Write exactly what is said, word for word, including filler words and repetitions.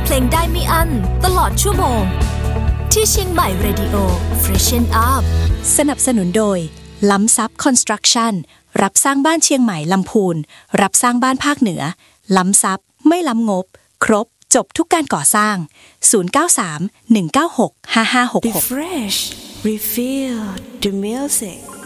เพลงได้ไม่อั้นตลอดชั่วโมงที่เชียงใหม่ Radio Freshen Up สนับสนุนโดยล้ำซับคอนสตรักชั่นรับสร้างบ้านเชียงใหม่ลำพูนรับสร้างบ้านภาคเหนือล้ำซับไม่ล้ำงบครบจบทุกการก่อสร้างศูนย์ เก้า สาม หนึ่ง เก้า หก ห้า ห้า หก หก Refresh Refill the music